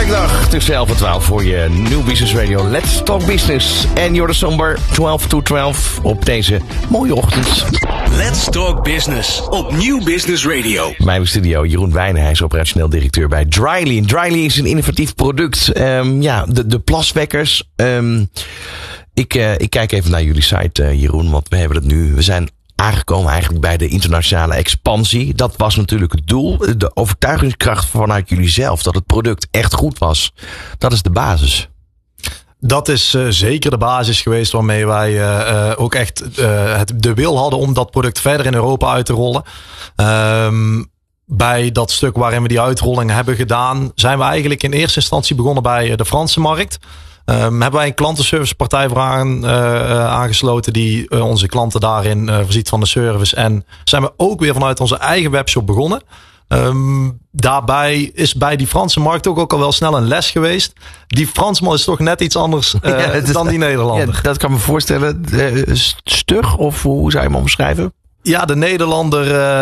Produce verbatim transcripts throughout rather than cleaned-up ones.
werkdag tussen elf en twaalf voor je Nieuw Business Radio. Let's Talk Business. En Jordan Somber, twaalf to twaalf op deze mooie ochtend. Let's Talk Business op Nieuw Business Radio. Mijn studio, Jeroen Wijnen, hij is operationeel directeur bij Dryly. Dryly is een innovatief product. Um, ja, de, de plaswekkers. Um, ik, uh, ik kijk even naar jullie site, uh, Jeroen, want we hebben het nu. We zijn aangekomen eigenlijk bij de internationale expansie. Dat was natuurlijk het doel. De overtuigingskracht vanuit jullie zelf, dat het product echt goed was. Dat is de basis. Dat is uh, zeker de basis geweest waarmee wij uh, uh, ook echt uh, het, de wil hadden om dat product verder in Europa uit te rollen. Um, bij dat stuk waarin we die uitrolling hebben gedaan, zijn we eigenlijk in eerste instantie begonnen bij de Franse markt. Um, hebben wij een klantenservicepartij voor aan, uh, aangesloten die uh, onze klanten daarin uh, voorziet van de service. En zijn we ook weer vanuit onze eigen webshop begonnen. Um, daarbij is bij die Franse markt ook, ook al wel snel een les geweest. Die Fransman is toch net iets anders uh, ja, is, dan die Nederlander. Ja, dat kan me voorstellen. Uh, stug of hoe zou je hem omschrijven? Ja, de Nederlander,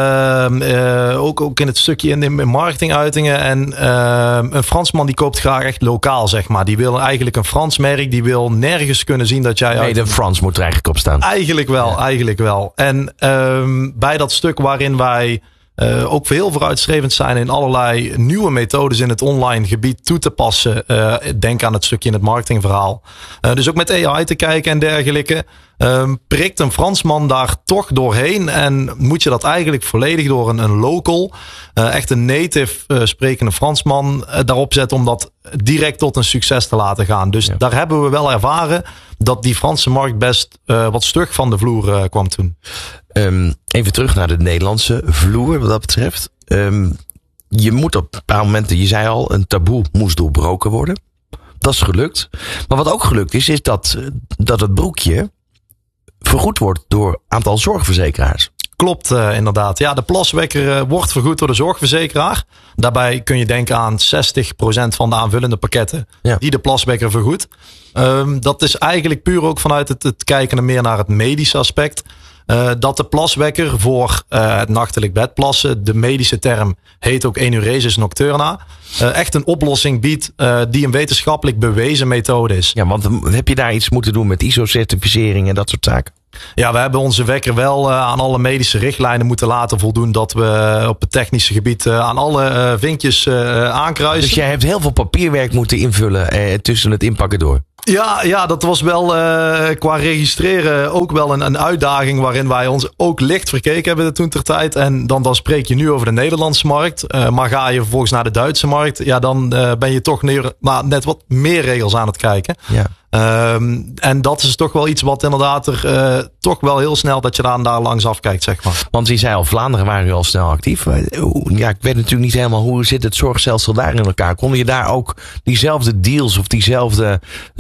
uh, uh, ook, ook in het stukje in, in marketinguitingen. En uh, een Fransman die koopt graag echt lokaal, zeg maar. Die wil eigenlijk een Frans merk. Die wil nergens kunnen zien dat jij... Nee, uit... de Frans moet er eigenlijk op staan. Eigenlijk wel, ja. eigenlijk wel. En um, bij dat stuk waarin wij... Uh, ook heel vooruitstrevend zijn in allerlei nieuwe methodes in het online gebied toe te passen. Uh, denk aan het stukje in het marketingverhaal. Uh, dus ook met A I te kijken en dergelijke. Um, prikt een Fransman daar toch doorheen en moet je dat eigenlijk volledig door een, een local, uh, echt een native uh, sprekende Fransman uh, daarop zetten om dat direct tot een succes te laten gaan. Dus ja. Daar hebben we wel ervaren dat die Franse markt best uh, wat stug van de vloer uh, kwam toen. Um, even terug naar de Nederlandse vloer wat dat betreft. Um, je moet op een paar momenten, je zei al, een taboe moest doorbroken worden. Dat is gelukt. Maar wat ook gelukt is, is dat, dat het broekje vergoed wordt door een aantal zorgverzekeraars. Klopt, uh, inderdaad. Ja, de plaswekker uh, wordt vergoed door de zorgverzekeraar. Daarbij kun je denken aan zestig procent van de aanvullende pakketten ja. die de plaswekker vergoedt. Um, dat is eigenlijk puur ook vanuit het, het kijken meer naar het medische aspect. Uh, dat de plaswekker voor uh, het nachtelijk bedplassen, de medische term heet ook enuresis nocturna, uh, echt een oplossing biedt uh, die een wetenschappelijk bewezen methode is. Ja, want heb je daar iets moeten doen met I S O-certificering en dat soort zaken? Ja, we hebben onze wekker wel uh, aan alle medische richtlijnen moeten laten voldoen. Dat we uh, op het technische gebied uh, aan alle uh, vinkjes uh, aankruisen. Dus jij hebt heel veel papierwerk moeten invullen uh, tussen het inpakken door. Ja, ja, dat was wel uh, qua registreren ook wel een, een uitdaging waarin wij ons ook licht verkeken hebben toen ter tijd. En dan, dan spreek je nu over de Nederlandse markt. Uh, maar ga je vervolgens naar de Duitse markt, ja, dan uh, ben je toch neer, nou, net wat meer regels aan het kijken. Ja. Um, en dat is toch wel iets wat inderdaad er uh, toch wel heel snel dat je daar, daar langs afkijkt, zeg maar. Want je zei al, Vlaanderen waren u al snel actief. Ja, ik weet natuurlijk niet helemaal hoe zit het zorgstelsel daar in elkaar. Konden je daar ook diezelfde deals of diezelfde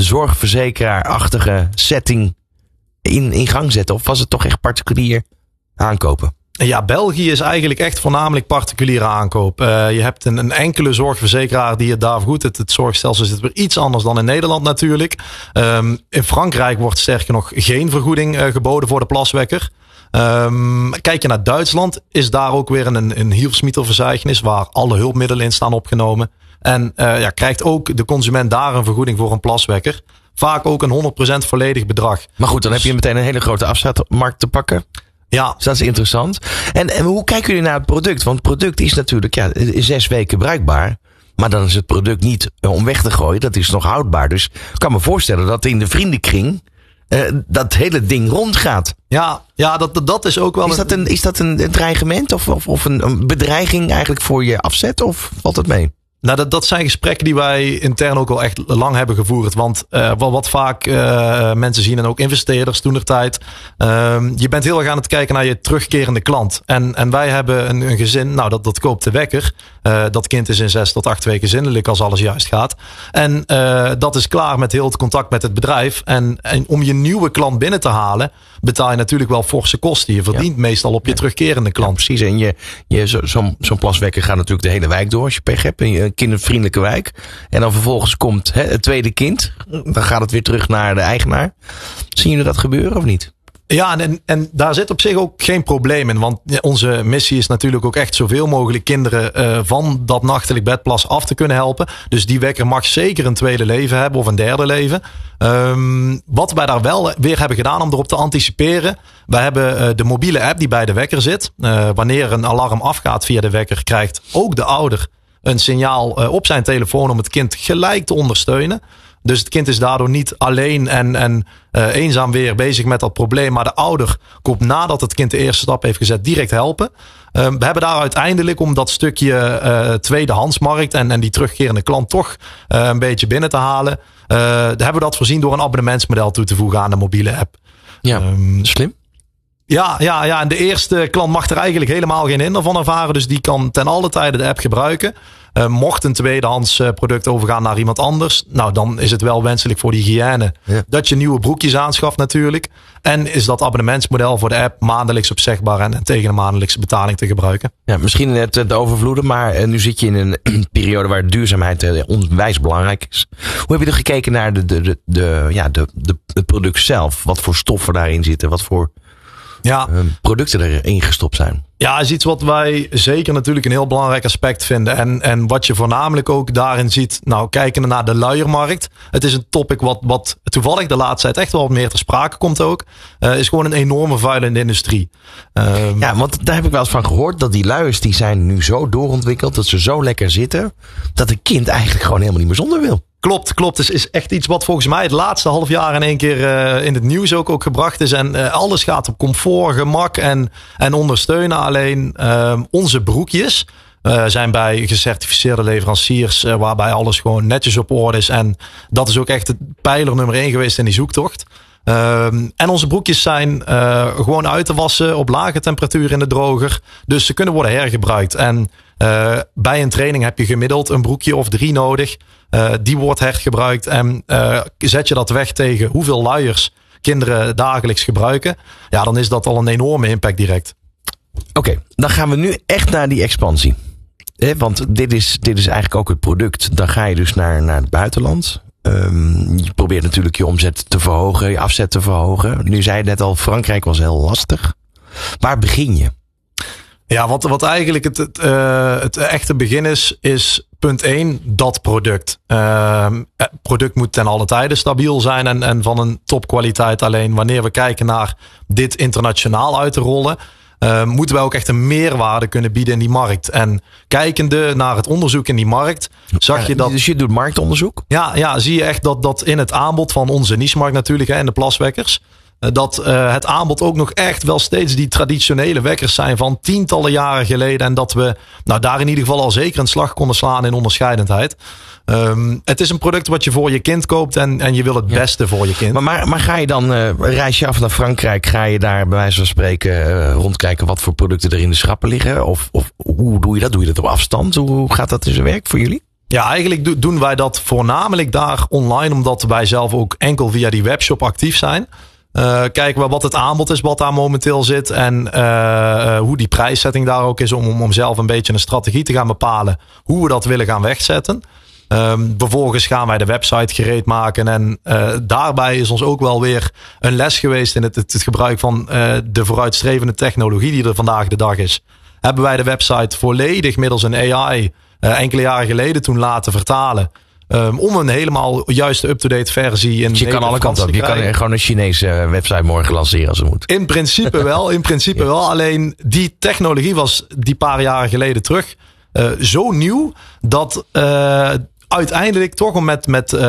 zorgverzekeraarachtige setting in, in gang zetten? Of was het toch echt particulier aankopen? Ja, België is eigenlijk echt voornamelijk particuliere aankoop. Uh, je hebt een, een enkele zorgverzekeraar die het daar vergoedt. Het, het zorgstelsel zit weer iets anders dan in Nederland natuurlijk. Um, in Frankrijk wordt sterker nog geen vergoeding uh, geboden voor de plaswekker. Um, kijk je naar Duitsland, is daar ook weer een, een Hilfsmittelverzeichnis waar alle hulpmiddelen in staan opgenomen. En uh, ja, krijgt ook de consument daar een vergoeding voor een plaswekker. Vaak ook een honderd procent volledig bedrag. Maar goed, dan heb je meteen een hele grote afzetmarkt te pakken. Ja. Dus dat is interessant. En, en hoe kijken jullie naar het product? Want het product is natuurlijk ja, zes weken bruikbaar. Maar dan is het product niet om weg te gooien. Dat is nog houdbaar. Dus ik kan me voorstellen dat in de vriendenkring uh, dat hele ding rondgaat. Ja, ja dat, dat is ook wel... Is dat een, is dat een, een dreigement of, of, of een, een bedreiging eigenlijk voor je afzet? Of valt het mee? Nou, dat, dat zijn gesprekken die wij intern ook al echt lang hebben gevoerd. Want uh, wat, wat vaak uh, mensen zien en ook investeerders toentertijd. Uh, je bent heel erg aan het kijken naar je terugkerende klant. En, en wij hebben een, een gezin, nou dat, dat koopt de wekker. Uh, dat kind is in zes tot acht weken zindelijk als alles juist gaat. En uh, dat is klaar met heel het contact met het bedrijf. En, en om je nieuwe klant binnen te halen, betaal je natuurlijk wel forse kosten. Je verdient ja. meestal op je ja. terugkerende klant. Ja, precies. En je, je, zo, zo'n, zo'n plaswekker gaat natuurlijk de hele wijk door als je pech hebt. En je, kindervriendelijke wijk. En dan vervolgens komt hè, het tweede kind. Dan gaat het weer terug naar de eigenaar. Zien jullie dat gebeuren of niet? Ja, en, en daar zit op zich ook geen probleem in. Want onze missie is natuurlijk ook echt zoveel mogelijk kinderen uh, van dat nachtelijk bedplas af te kunnen helpen. Dus die wekker mag zeker een tweede leven hebben of een derde leven. Um, wat wij daar wel weer hebben gedaan om erop te anticiperen. Wij hebben uh, de mobiele app die bij de wekker zit. Uh, wanneer een alarm afgaat via de wekker, krijgt ook de ouder een signaal uh, op zijn telefoon om het kind gelijk te ondersteunen. Dus het kind is daardoor niet alleen en, en uh, eenzaam weer bezig met dat probleem. Maar de ouder komt nadat het kind de eerste stap heeft gezet direct helpen. Uh, we hebben daar uiteindelijk om dat stukje uh, tweedehandsmarkt en, en die terugkerende klant toch uh, een beetje binnen te halen. Uh, hebben we dat voorzien door een abonnementsmodel toe te voegen aan de mobiele app. Ja, um, slim. Ja, ja, ja, en de eerste klant mag er eigenlijk helemaal geen hinder van ervaren. Dus die kan ten alle tijde de app gebruiken. Uh, mocht een tweedehands uh, product overgaan naar iemand anders. Nou, dan is het wel wenselijk voor die hygiëne. Ja. Dat je nieuwe broekjes aanschaft natuurlijk. En is dat abonnementsmodel voor de app maandelijks opzegbaar en, en tegen een maandelijkse betaling te gebruiken. Ja, misschien net te overvloeden, maar uh, nu zit je in een, een periode waar duurzaamheid uh, onwijs belangrijk is. Hoe heb je er gekeken naar de, de, de, de, ja, de, de, het product zelf? Wat voor stoffen daarin zitten? Wat voor ja. uh, producten erin gestopt zijn? Ja, is iets wat wij zeker natuurlijk een heel belangrijk aspect vinden. En, en wat je voornamelijk ook daarin ziet, nou kijkende naar de luiermarkt. Het is een topic wat, wat toevallig de laatste tijd echt wel wat meer ter sprake komt ook. Uh, is gewoon een enorme vuilende industrie. Uh, ja, want daar heb ik wel eens van gehoord dat die luiers die zijn nu zo doorontwikkeld, dat ze zo lekker zitten, dat een kind eigenlijk gewoon helemaal niet meer zonder wil. Klopt, klopt. Het is echt iets wat volgens mij het laatste half jaar in één keer uh, in het nieuws ook, ook gebracht is. En uh, alles gaat op comfort, gemak en, en ondersteunen. Alleen uh, onze broekjes uh, zijn bij gecertificeerde leveranciers uh, waarbij alles gewoon netjes op orde is. En dat is ook echt het pijler nummer één geweest in die zoektocht. Uh, en onze broekjes zijn uh, gewoon uit te wassen op lage temperatuur in de droger. Dus ze kunnen worden hergebruikt. En uh, bij een training heb je gemiddeld een broekje of drie nodig. Uh, die wordt hergebruikt. En uh, zet je dat weg tegen hoeveel luiers kinderen dagelijks gebruiken. Ja, dan is dat al een enorme impact direct. Oké, okay, dan gaan we nu echt naar die expansie. He, want dit is, dit is eigenlijk ook het product. Dan ga je dus naar, naar het buitenland. Um, je probeert natuurlijk je omzet te verhogen, je afzet te verhogen. Nu zei je net al, Frankrijk was heel lastig. Waar begin je? Ja, wat, wat eigenlijk het, het, uh, het echte begin is, is punt één, dat product. Uh, het product moet ten alle tijde stabiel zijn en, en van een topkwaliteit. Alleen wanneer we kijken naar dit internationaal uit te rollen, Uh, moeten wij ook echt een meerwaarde kunnen bieden in die markt. En kijkende naar het onderzoek in die markt, zag je dat. Dus je doet marktonderzoek? Ja, ja, zie je echt dat, dat in het aanbod van onze niche-markt natuurlijk, hè, en de plaswekkers, uh, dat uh, het aanbod ook nog echt wel steeds die traditionele wekkers zijn van tientallen jaren geleden. En dat we nou, daar in ieder geval al zeker een slag konden slaan in onderscheidendheid. Um, het is een product wat je voor je kind koopt en, en je wil het ja. beste voor je kind. Maar, maar, maar ga je dan, uh, reis je af naar Frankrijk, ga je daar bij wijze van spreken uh, rondkijken wat voor producten er in de schappen liggen? Of, of hoe doe je dat? Doe je dat op afstand? Hoe gaat dat in zijn werk voor jullie? Ja, eigenlijk do- doen wij dat voornamelijk daar online, omdat wij zelf ook enkel via die webshop actief zijn. Uh, kijken we wat het aanbod is wat daar momenteel zit en uh, uh, hoe die prijszetting daar ook is om, om, om zelf een beetje een strategie te gaan bepalen hoe we dat willen gaan wegzetten. Um, vervolgens gaan wij de website gereed maken en uh, daarbij is ons ook wel weer een les geweest in het, het, het gebruik van uh, de vooruitstrevende technologie die er vandaag de dag is. Hebben wij de website volledig middels een A I uh, enkele jaren geleden toen laten vertalen. Um, om een helemaal juiste up-to-date versie in dus je kan alle kanten op. Je kan gewoon een Chinese website morgen lanceren als het moet. In principe wel, in principe ja. wel. Alleen die technologie was die paar jaren geleden terug uh, zo nieuw dat uh, uiteindelijk toch om met, met uh,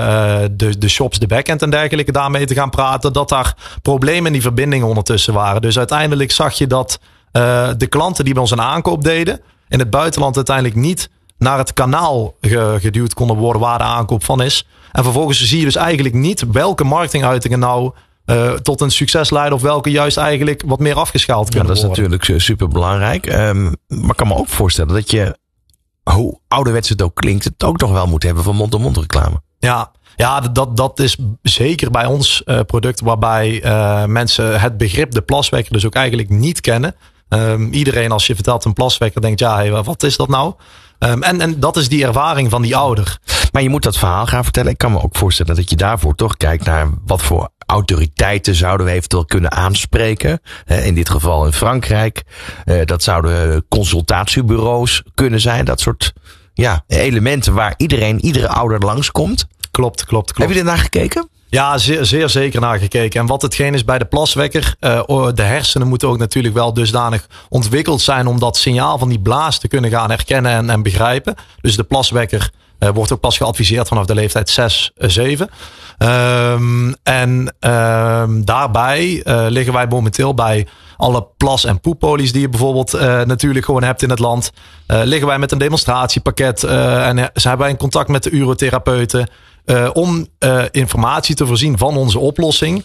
de, de shops, de backend en dergelijke daarmee te gaan praten, dat daar problemen in die verbindingen ondertussen waren. Dus uiteindelijk zag je dat uh, de klanten die bij ons een aankoop deden in het buitenland uiteindelijk niet naar het kanaal geduwd konden worden waar de aankoop van is. En vervolgens zie je dus eigenlijk niet welke marketinguitingen nou uh, tot een succes leiden of welke juist eigenlijk wat meer afgeschaald kunnen worden. Ja, dat is worden. Natuurlijk super belangrijk. Um, maar ik kan me ook voorstellen dat je, hoe ouderwets het ook klinkt, het ook nog wel moet hebben van mond-to-mond reclame. Ja, ja dat, dat is zeker bij ons uh, product waarbij uh, mensen het begrip de plaswekker dus ook eigenlijk niet kennen. Um, iedereen als je vertelt een plaswekker denkt, ja, hey, wat is dat nou? Um, en, en dat is die ervaring van die ouder. Maar je moet dat verhaal gaan vertellen. Ik kan me ook voorstellen dat je daarvoor toch kijkt naar wat voor autoriteiten zouden we eventueel kunnen aanspreken. In dit geval in Frankrijk. Dat zouden consultatiebureaus kunnen zijn. Dat soort ja, elementen waar iedereen, iedere ouder langskomt. Klopt, klopt, klopt. Heb je er naar gekeken? Ja, zeer, zeer zeker naar gekeken. En wat hetgeen is bij de plaswekker, uh, de hersenen moeten ook natuurlijk wel dusdanig ontwikkeld zijn om dat signaal van die blaas te kunnen gaan herkennen en, en begrijpen. Dus de plaswekker uh, wordt ook pas geadviseerd vanaf de leeftijd zes, zeven. Um, en um, daarbij uh, liggen wij momenteel bij alle plas- en poeppolies die je bijvoorbeeld uh, natuurlijk gewoon hebt in het land. Uh, liggen wij met een demonstratiepakket uh, en zijn wij in contact met de urotherapeuten. Uh, om uh, informatie te voorzien van onze oplossing.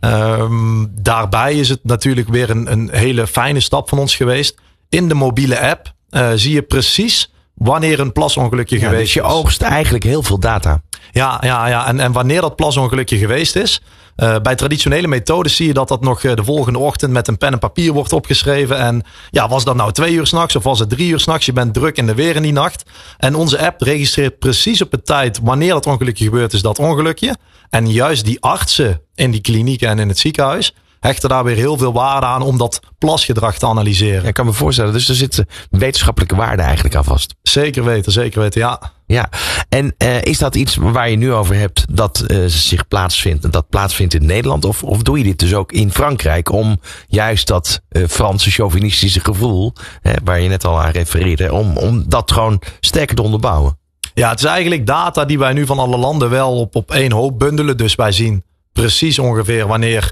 Um, daarbij is het natuurlijk weer een, een hele fijne stap van ons geweest. In de mobiele app uh, zie je precies wanneer een plasongelukje ja, geweest is. Dus je oogst eigenlijk heel veel data. Ja, ja, ja. En, en wanneer dat plasongelukje geweest is. Uh, bij traditionele methodes zie je dat dat nog uh, de volgende ochtend met een pen en papier wordt opgeschreven. En ja, was dat nou twee uur 's nachts of was het drie uur 's nachts? Je bent druk in de weer in die nacht. En onze app registreert precies op het tijd wanneer dat ongelukje gebeurd is, dat ongelukje. En juist die artsen in die klinieken en in het ziekenhuis hechten daar weer heel veel waarde aan om dat plasgedrag te analyseren. Ja, ik kan me voorstellen, dus er zit wetenschappelijke waarde eigenlijk aan vast. Zeker weten, zeker weten, ja. Ja, en uh, is dat iets waar je nu over hebt dat uh, zich plaatsvindt, dat plaatsvindt in Nederland? Of, of doe je dit dus ook in Frankrijk om juist dat uh, Franse chauvinistische gevoel, hè, waar je net al aan refereerde, om, om dat gewoon sterker te onderbouwen? Ja, het is eigenlijk data die wij nu van alle landen wel op, op één hoop bundelen. Dus wij zien precies ongeveer wanneer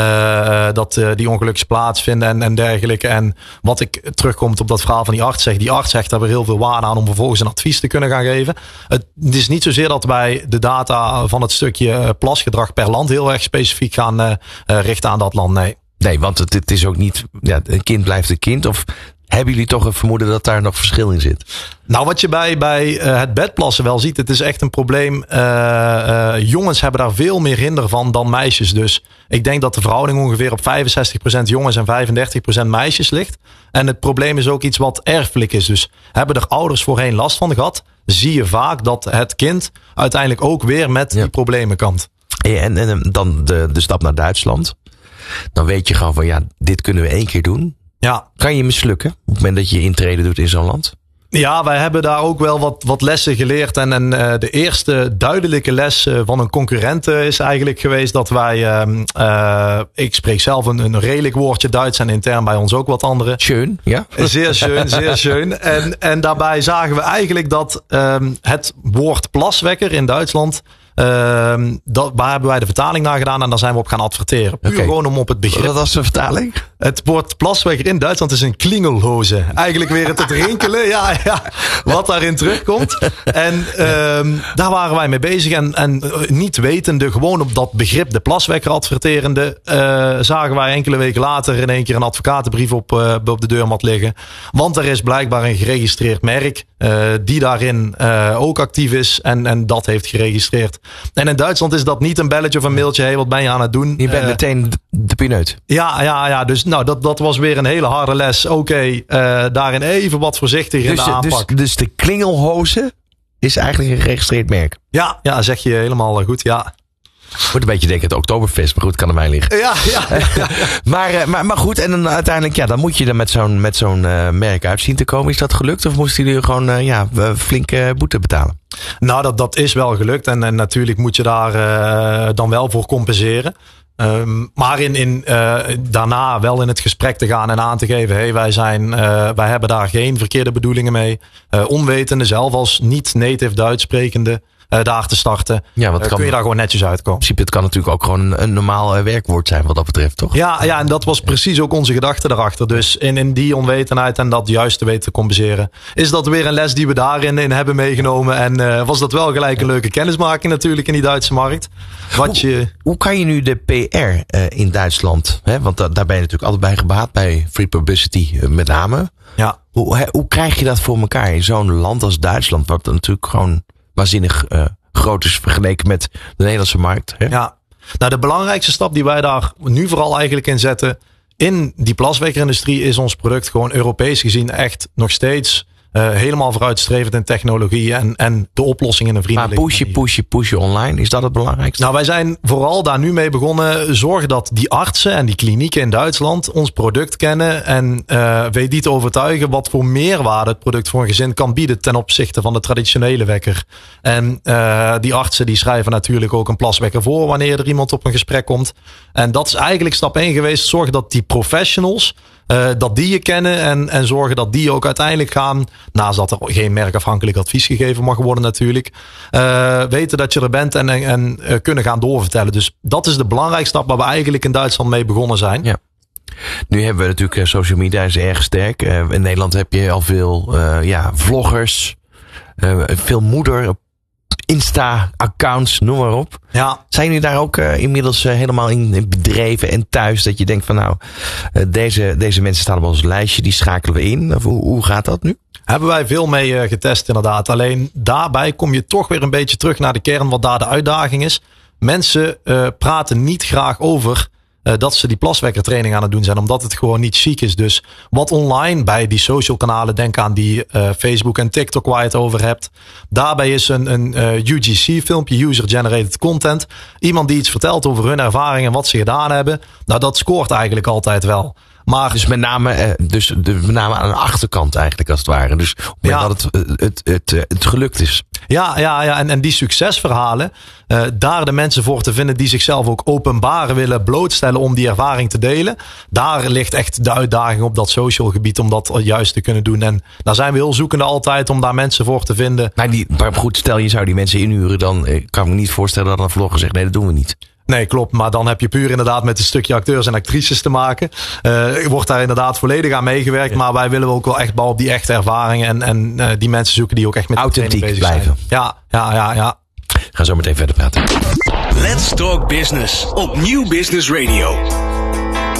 uh, dat uh, die ongelukjes plaatsvinden en, en dergelijke. En wat ik terugkomt op dat verhaal van die arts zeg. Die arts zegt daar weer heel veel waarde aan om vervolgens een advies te kunnen gaan geven. Het is niet zozeer dat wij de data van het stukje plasgedrag per land heel erg specifiek gaan uh, uh, richten aan dat land. Nee. Nee, want het, het is ook niet, ja, een kind blijft een kind. Of hebben jullie toch een vermoeden dat daar nog verschil in zit? Nou, wat je bij, bij uh, het bedplassen wel ziet, het is echt een probleem. Uh, uh, jongens hebben daar veel meer hinder van dan meisjes. Dus ik denk dat de verhouding ongeveer op vijfenzestig procent jongens en vijfendertig procent meisjes ligt. En het probleem is ook iets wat erfelijk is. Dus hebben er ouders voorheen last van gehad, zie je vaak dat het kind uiteindelijk ook weer met ja. die problemen kampt. En, en dan de, de stap naar Duitsland. Dan weet je gewoon van ja, dit kunnen we één keer doen. Ja. Kan je mislukken op het moment dat je intrede doet in zo'n land? Ja, wij hebben daar ook wel wat, wat lessen geleerd. En, en uh, de eerste duidelijke les uh, van een concurrent uh, is eigenlijk geweest dat wij... Uh, uh, ik spreek zelf een, een redelijk woordje Duits en intern bij ons ook wat andere. Schön, ja. Zeer schön, zeer schön. En, en daarbij zagen we eigenlijk dat um, het woord plaswekker in Duitsland... Uh, dat, waar hebben wij de vertaling naar gedaan en daar zijn we op gaan adverteren. Puur okay. Gewoon om op het begrip. Wat was de vertaling? Het woord plaswekker in Duitsland is een klingelhoze. Eigenlijk weer het, het rinkelen, ja, ja, wat daarin terugkomt. En uh, daar waren wij mee bezig. En, en niet wetende, gewoon op dat begrip de plaswekker adverterende, uh, zagen wij enkele weken later in één keer een advocatenbrief op, uh, op de deurmat liggen. Want er is blijkbaar een geregistreerd merk uh, die daarin uh, ook actief is en, en dat heeft geregistreerd. En in Duitsland is dat niet een belletje of een mailtje. Hé, hey, wat ben je aan het doen? Je bent uh, meteen de pineut. Ja, ja, ja. Dus nou, dat, dat was weer een hele harde les. Oké, okay, uh, daarin even wat voorzichtiger dus, in de aanpak. Dus, dus de klingelhoze is eigenlijk een geregistreerd merk? Ja, ja, zeg je helemaal goed, ja. Moet een beetje denken aan het Oktoberfest, maar goed, kan er mij liggen. Ja, ja. ja, ja. maar, maar, maar goed, en dan uiteindelijk, ja, dan moet je er met zo'n met zo'n uh, merk uit zien te komen. Is dat gelukt of moesten jullie gewoon uh, ja, flinke boete betalen? Nou, dat, dat is wel gelukt en, en natuurlijk moet je daar uh, dan wel voor compenseren. Um, maar in, in, uh, daarna wel in het gesprek te gaan en aan te geven, hey, wij, zijn, uh, wij hebben daar geen verkeerde bedoelingen mee. Uh, onwetende, zelf als niet-native Duits sprekende. Uh, daar te starten. Ja, wat uh, kan, kun je daar gewoon netjes uitkomen. In principe, het kan natuurlijk ook gewoon een, een normaal uh, werkwoord zijn wat dat betreft, toch? Ja, ja, en dat was precies ook onze gedachte daarachter. Dus in, in die onwetendheid en dat juist te weten te compenseren, is dat weer een les die we daarin in hebben meegenomen. En uh, was dat wel gelijk een leuke kennismaking natuurlijk in die Duitse markt. Wat hoe, je... hoe kan je nu de P R uh, in Duitsland, hè? Want da, daar ben je natuurlijk altijd bij gebaat, bij Free Publicity uh, met name. Ja. Hoe, hè, hoe krijg je dat voor elkaar in zo'n land als Duitsland, wat natuurlijk gewoon waanzinnig uh, groot is vergeleken met de Nederlandse markt. Hè? Ja, nou de belangrijkste stap die wij daar nu vooral eigenlijk in zetten in die plaswekkerindustrie is ons product gewoon Europees gezien echt nog steeds Uh, helemaal vooruitstrevend in technologie en, en de oplossingen in een vriendelijke Maar pushen, pushen, pushen online, is dat het belangrijkste? Nou, wij zijn vooral daar nu mee begonnen. Zorgen dat die artsen en die klinieken in Duitsland ons product kennen. En uh, weet die te overtuigen wat voor meerwaarde het product voor een gezin kan bieden ten opzichte van de traditionele wekker. En uh, die artsen die schrijven natuurlijk ook een plaswekker voor wanneer er iemand op een gesprek komt. En dat is eigenlijk stap één geweest. Zorgen dat die professionals, Uh, dat die je kennen en, en zorgen dat die ook uiteindelijk gaan, naast dat er geen merkafhankelijk advies gegeven mag worden natuurlijk, uh, weten dat je er bent en, en, en uh, kunnen gaan doorvertellen. Dus dat is de belangrijkste stap waar we eigenlijk in Duitsland mee begonnen zijn. Ja. Nu hebben we natuurlijk uh, social media is erg sterk. Uh, in Nederland heb je al veel uh, ja, vloggers, uh, veel moeder, Insta-accounts, noem maar op. Ja. Zijn jullie daar ook uh, inmiddels uh, helemaal in, in bedreven en thuis dat je denkt van nou, uh, deze, deze mensen staan op ons lijstje, die schakelen we in? Of hoe, hoe gaat dat nu? Hebben wij veel mee uh, getest inderdaad. Alleen daarbij kom je toch weer een beetje terug naar de kern wat daar de uitdaging is. Mensen uh, praten niet graag over Uh, dat ze die plaswekkertraining aan het doen zijn. Omdat het gewoon niet chic is. Dus wat online bij die social kanalen. Denk aan die uh, Facebook en TikTok waar je het over hebt. Daarbij is een, een uh, U G C filmpje. User Generated Content. Iemand die iets vertelt over hun ervaringen. En wat ze gedaan hebben. Nou dat scoort eigenlijk altijd wel. Maar dus met name, dus de, met name aan de achterkant eigenlijk als het ware. Dus op het moment ja. dat het, het, het, het, het gelukt is. Ja, ja, ja. En, en die succesverhalen, uh, daar de mensen voor te vinden die zichzelf ook openbaar willen blootstellen om die ervaring te delen. Daar ligt echt de uitdaging op dat social gebied om dat juist te kunnen doen. En daar zijn we heel zoekende altijd om daar mensen voor te vinden. Maar, die, maar goed, stel je zou die mensen inhuren, dan kan ik me niet voorstellen dat een vlogger zegt nee, dat doen we niet. Nee, klopt. Maar dan heb je puur inderdaad met een stukje acteurs en actrices te maken. Uh, wordt daar inderdaad volledig aan meegewerkt. Ja. Maar wij willen ook wel echt bouwen op die echte ervaringen. En, en uh, die mensen zoeken die ook echt met authentiek bezig blijven. Zijn. Ja, ja, ja, ja. Ga zo meteen verder praten. Let's Talk Business op Nieuw Business Radio.